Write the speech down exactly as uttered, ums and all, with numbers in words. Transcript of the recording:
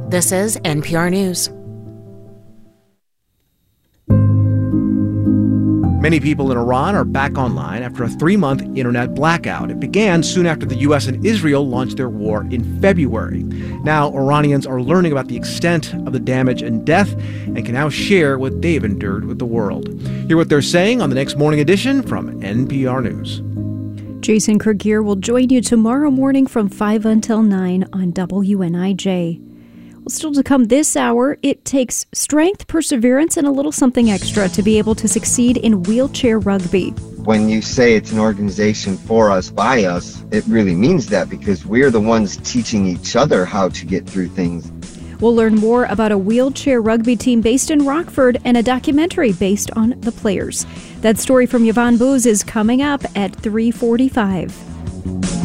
This is N P R News. Many people in Iran are back online after a three-month internet blackout. It began soon after the U S and Israel launched their war in February. Now, Iranians are learning about the extent of the damage and death and can now share what they've endured with the world. Hear what they're saying on the next Morning Edition from N P R News. Jason Kergier will join you tomorrow morning from five until nine on W N I J. Well, still to come this hour, it takes strength, perseverance, and a little something extra to be able to succeed in wheelchair rugby. When you say it's an organization for us, by us, it really means that because we're the ones teaching each other how to get through things. We'll learn more about a wheelchair rugby team based in Rockford and a documentary based on the players. That story from Yvonne Booz is coming up at three forty-five.